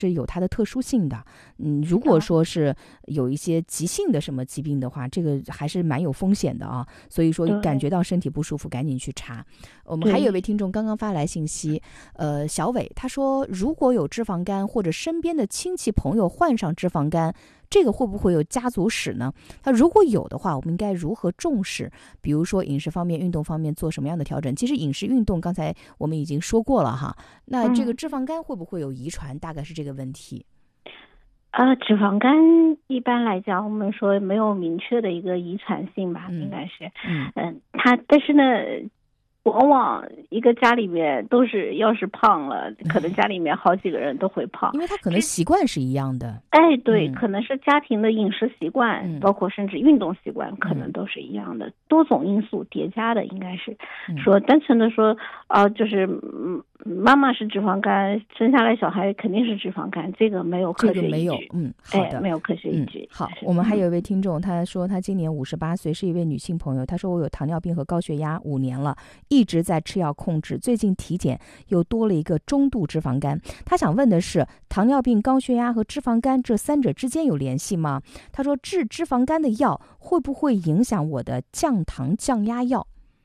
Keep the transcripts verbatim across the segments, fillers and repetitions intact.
是有它的特殊性的。嗯，如果说是有一些急性的什么疾病的话，这个还是蛮有风险的啊。所以说感觉到身体不舒服赶紧去查。我们还有一位听众刚刚发来信息，呃，小伟他说，如果有脂肪肝或者身边的亲戚朋友患上脂肪肝，这个会不会有家族史呢？他如果有的话，我们应该如何重视？比如说饮食方面、运动方面做什么样的调整？其实饮食、运动刚才我们已经说过了哈。那这个脂肪肝会不会有遗传？嗯、大概是这个问题。 呃，脂肪肝一般来讲，我们说没有明确的一个遗传性吧，嗯、应该是，嗯、呃，它但是呢。往往一个家里面都是，要是胖了，可能家里面好几个人都会胖， 因为他可能习惯是一样的。 哎，对、嗯，可能是家庭的饮食习惯、 嗯， 包括甚至运动习惯，可能都是一样的，嗯、多种因素叠加的，应该是、嗯、说单纯的说啊、呃，就是嗯，妈妈是脂肪肝，生下来小孩肯定是脂肪肝，这个没有科学依据， 这个没有，嗯，好的， 哎，没有科学依据。 嗯、好，我们还有一位听众，他说他今年五十八岁，是一位女性朋友，他说我有糖尿病和高血压五年了。一直在吃药控制，最近体检又多了一个中度脂肪肝。他想问的是，糖尿病、高血压和脂肪肝这三者之间有联系吗？他说治脂肪肝的药会不会影响我的降糖降压药？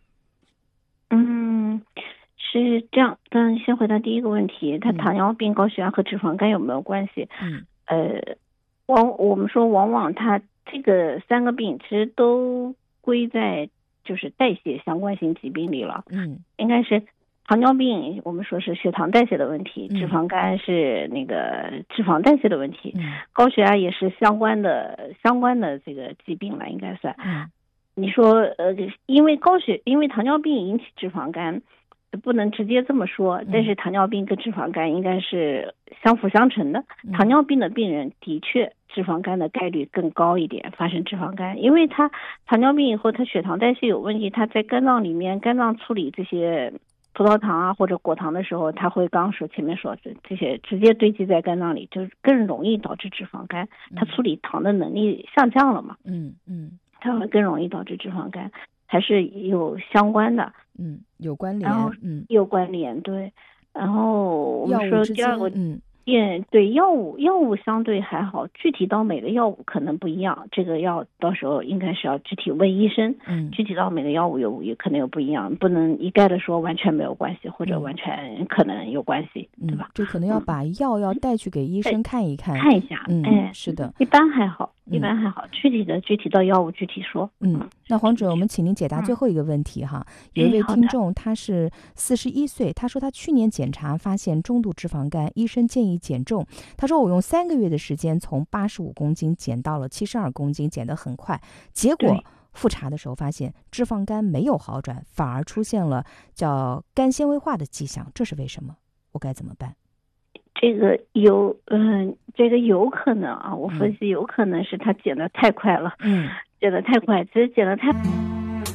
嗯，是这样。但先回答第一个问题，他糖尿病、高血压和脂肪肝有没有关系？ 嗯， 呃，往我们说往往他这个三个病其实都归在就是代谢相关性疾病里了， 嗯， 应该是糖尿病，我们说是血糖代谢的问题， 嗯、 脂肪肝是那个脂肪代谢的问题， 嗯、 高血压也是相关的相关的这个疾病了，应该算。 嗯， 你说呃，因为高血，因为糖尿病引起脂肪肝，不能直接这么说，但是糖尿病跟脂肪肝应该是相辅相成的。 嗯、 糖尿病的病人的确脂肪肝的概率更高一点，发生脂肪肝，因为他糖尿病以后他血糖代谢有问题，他在肝脏里面肝脏处理这些葡萄糖啊或者果糖的时候，他会刚刚说前面说这些直接堆积在肝脏里，就更容易导致脂肪肝，他处理糖的能力下降了嘛， 嗯嗯， 它会更容易导致脂肪肝，还是有相关的， 嗯，有关联，嗯， 有关联，对。然后我们说第二个， 嗯， 也对，药物药物相对还好，具体到每个药物可能不一样，这个药到时候应该是要具体问医生， 嗯， 具体到每个药物有也可能有不一样，不能一概的说完全没有关系，或者完全可能有关系， 嗯、 对吧？ 这可能要把药要带去给医生看一看， 看一下， 嗯， 哎， 是的， 一般还好。一般还好，嗯、具体的具体到药物具体说。 嗯，那黄主任，我们请您解答最后一个问题哈。嗯、有一位听众，他是四十一岁，他说他去年检查发现中度脂肪肝，医生建议减重。他说我用三个月的时间从八十五公斤减到了七十二公斤，减得很快。结果复查的时候发现脂肪肝没有好转，反而出现了叫肝纤维化的迹象，这是为什么？我该怎么办？ 这个有，嗯，这个有可能啊，我分析有可能是他减得太快了， 嗯， 减得太快，其实减得太。